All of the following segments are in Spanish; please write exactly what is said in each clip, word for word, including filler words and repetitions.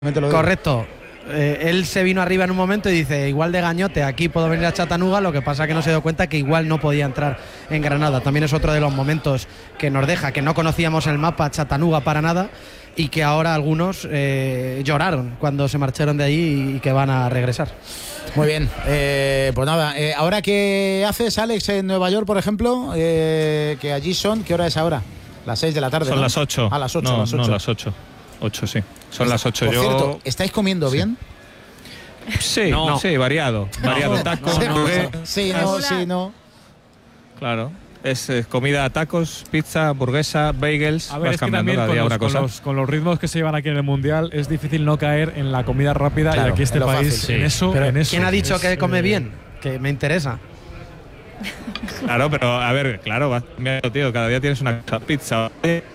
Correcto. Eh, él se vino arriba en un momento y dice, igual de gañote, aquí puedo venir a Chattanooga, lo que pasa que no se dio cuenta que igual no podía entrar en Granada. También es otro de los momentos que nos deja, que no conocíamos el mapa Chattanooga para nada y que ahora algunos eh, lloraron cuando se marcharon de allí y que van a regresar. Muy bien, eh, pues nada, eh, ahora qué haces, Alex, en Nueva York, por ejemplo, eh, que allí son, ¿qué hora es ahora? Las seis de la tarde. Son ¿no? las ocho. A las ocho, no, las ocho. No, las ocho. ocho, sí. Son las ocho. Por Yo... cierto, ¿estáis comiendo sí. bien? Sí, no. no. sí, variado. Variado. No, tacos, no, no, puré. Sí, no, sí, no. Claro. Es eh, comida, tacos, pizza, hamburguesa, bagels. A ver, vas es que cambiando también cada con día los, una con, cosa. los, con los ritmos que se llevan aquí en el Mundial es difícil no caer en la comida rápida. Claro, y aquí este es lo país, fácil, sí. en eso, Pero en eso ¿quién ha dicho es, que come eh, bien? Que me interesa. Claro, pero a ver, claro, vas cambiando, tío. Cada día tienes una pizza.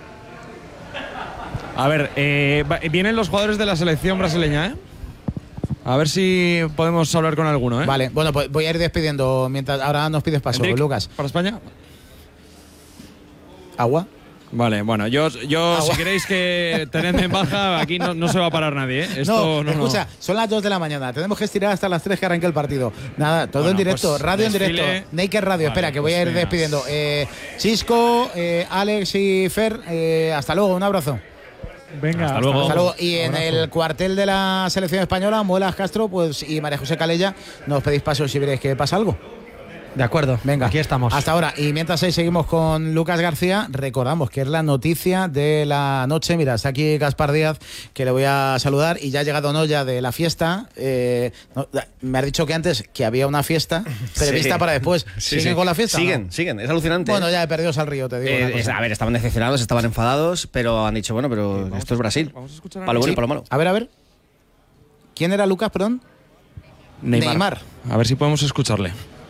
A ver, eh, va- vienen los jugadores de la selección brasileña, ¿eh? A ver si podemos hablar con alguno, ¿eh? Vale, bueno, pues voy a ir despidiendo mientras ahora nos pides paso, Enric, Lucas. ¿Para España? ¿Agua? Vale, bueno, yo, yo Agua. si queréis que tenedme en baja, aquí no, no se va a parar nadie, ¿eh? Esto, no, no, escucha, no. son las dos de la mañana, tenemos que estirar hasta las tres que arranque el partido. Nada, todo Bueno, en directo, pues, radio en desfile. directo, Naked Radio. Vale, Espera, que voy pues a ir venga. despidiendo. Eh, Chisco, eh, Alex y Fer, eh, hasta luego, un abrazo. Venga, Hasta luego. Hasta luego. Y en Abrazo. el cuartel de la selección española, Muelas Castro pues, y María José Calella, nos pedís paso si veréis que pasa algo. De acuerdo, Venga, aquí estamos. Hasta ahora. Y mientras ahí seguimos con Lucas García, recordamos que es la noticia de la noche. Mira, está aquí Gaspar Díaz, que le voy a saludar. Y ya ha llegado Noya de la fiesta. Eh, no, me has dicho que antes que había una fiesta prevista Sí. para después. Sí, ¿Siguen sí. con la fiesta? Siguen, ¿no? siguen. Es alucinante. Bueno, ya he perdido al río, te digo. Eh, una cosa. es- a ver, estaban decepcionados, estaban enfadados, pero han dicho, bueno, pero esto es Brasil. Vamos a escuchar a Para lo bueno Sí. y para lo malo. A ver, a ver. ¿Quién era Lucas, perdón? Neymar. Neymar. A ver si podemos escucharle.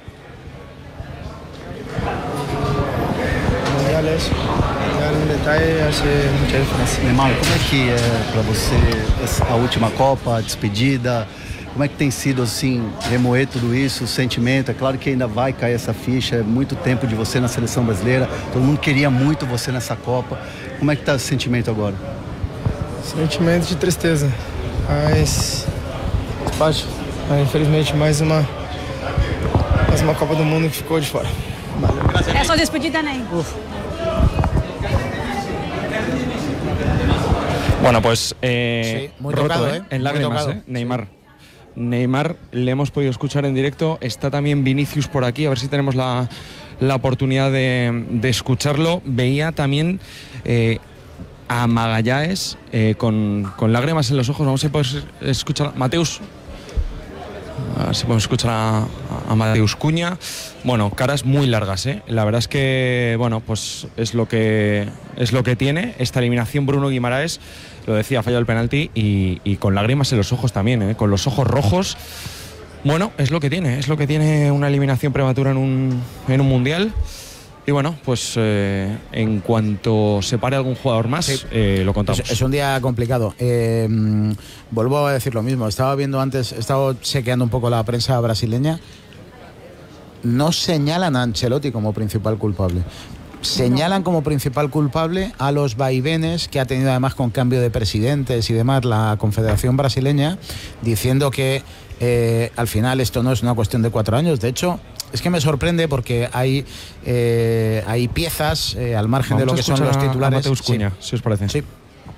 Mundiales, llegar un detalle hace mucha diferencia. Neymar, como é que é para você essa- a última Copa, a despedida? Como é que tem sido assim, remoer tudo isso, o sentimento? É claro que ainda vai cair essa ficha, é muito tempo de você na seleção brasileira, todo mundo queria muito você nessa Copa. Como é que tá o sentimento agora? Sentimento de tristeza, mas parte, mas, infelizmente mais uma, mais uma Copa do Mundo que ficou de fora. É só despedida, Ney. Bueno, pues eh, Sí, muy roto, tocado, ¿eh? ¿eh? En Muy lágrimas, tocado. ¿eh? Neymar. Neymar le hemos podido escuchar en directo. Está también Vinicius por aquí, a ver si tenemos la, la oportunidad de, de escucharlo. Veía también eh, a Magallanes eh, con, con lágrimas en los ojos. Vamos a poder escuchar a Mateus. A ver si podemos escuchar a, a Mateus Cuña. Bueno, caras muy largas, ¿eh? La verdad es que, bueno, pues es lo que es lo que tiene esta eliminación. Bruno Guimaraes, lo decía, ha fallado el penalti y, y con lágrimas en los ojos también, ¿eh? Con los ojos rojos. Bueno, es lo que tiene, es lo que tiene una eliminación prematura en un, en un mundial. Y bueno, pues eh, en cuanto se pare algún jugador más, Sí. eh, lo contamos. Es, es un día complicado. Eh, mm, vuelvo a decir lo mismo. Estaba viendo antes, he estado chequeando un poco la prensa brasileña. No señalan a Ancelotti como principal culpable. Señalan como principal culpable a los vaivenes que ha tenido además con cambio de presidentes y demás la Confederación Brasileña, diciendo que eh, al final esto no es una cuestión de cuatro años. De hecho, es que me sorprende porque hay, eh, hay piezas eh, al margen Vamos de lo a que son escuchar los a- titulares. a Mateus Sí. Cuña, si os parece. Sí.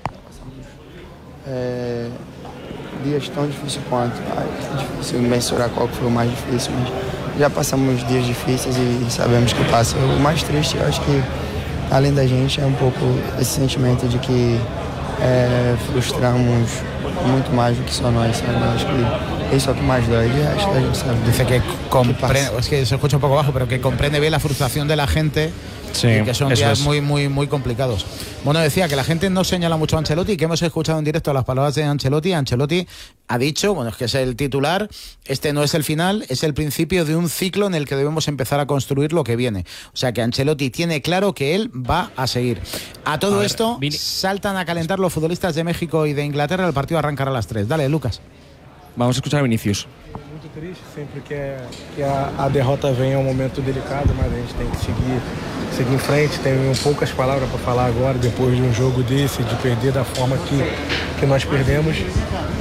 É, dias tão difíceis quanto. Ai, é difícil mensurar qual que foi o mais difícil, mas já passamos dias difíceis e sabemos que passa. O mais triste, eu acho que, além da gente, é um pouco esse sentimento de que é, frustramos muito mais do que só nós, sabe? Eu acho que isso é o que mais dói. E acho que a gente sabe. Dice que comprende, pasa? es que se escucha un poco bajo, pero que comprende bien la frustración de la gente. Sí, y que son eso días es. muy, muy, muy complicados. Bueno, decía que la gente no señala mucho a Ancelotti, que hemos escuchado en directo las palabras de Ancelotti. Ancelotti ha dicho, bueno, es que es el titular, este no es el final, es el principio de un ciclo en el que debemos empezar a construir lo que viene. O sea que Ancelotti tiene claro que él va a seguir. A todo A ver, esto, Vini- saltan a calentar los futbolistas de México y de Inglaterra. El partido arrancará a las tres. Dale, Lucas. Vamos a escuchar a Vinicius. Muito triste, sempre que, é, que a, a derrota vem é um momento delicado, mas a gente tem que seguir, seguir em frente. Tenho poucas palavras para falar agora, depois de um jogo desse, de perder da forma que, que nós perdemos.